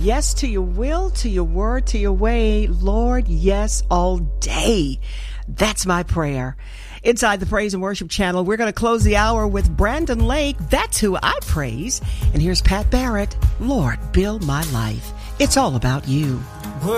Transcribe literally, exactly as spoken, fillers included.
Yes to your will, to your word, to your way. Lord, yes, all day. That's my prayer. Inside the Praise and Worship Channel, we're going to close the hour with Brandon Lake. That's who I praise. And here's Pat Barrett. Lord, build my life. It's all about you.